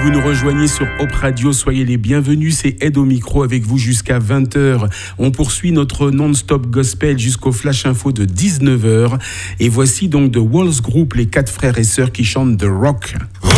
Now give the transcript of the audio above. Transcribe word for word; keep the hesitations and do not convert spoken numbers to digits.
vous nous rejoignez sur Hope Radio, soyez les bienvenus, c'est Ed au micro avec vous jusqu'à vingt heures. On poursuit notre non-stop gospel jusqu'au flash info de dix-neuf heures. Et voici donc The Walls Group, les quatre frères et sœurs qui chantent The Rock.